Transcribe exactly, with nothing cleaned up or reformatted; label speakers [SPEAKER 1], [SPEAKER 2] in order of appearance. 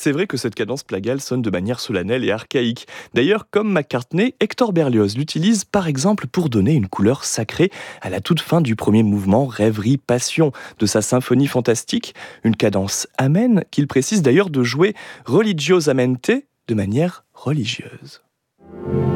[SPEAKER 1] c'est vrai que cette cadence plagale sonne de manière solennelle et archaïque. D'ailleurs, comme McCartney, Hector Berlioz l'utilise par exemple pour donner une couleur sacrée à la toute fin du premier mouvement Rêverie Passion de sa symphonie fantastique, une cadence amène qu'il précise d'ailleurs de jouer religiosamente, de manière religieuse.